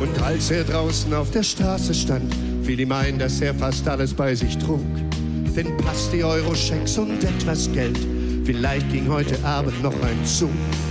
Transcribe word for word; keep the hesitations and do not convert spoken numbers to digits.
Und als er draußen auf der Straße stand, fiel ihm ein, dass er fast alles bei sich trug. Denn Plasti, Euro, Schecks und etwas Geld. Vielleicht ging heute Abend noch ein Zug.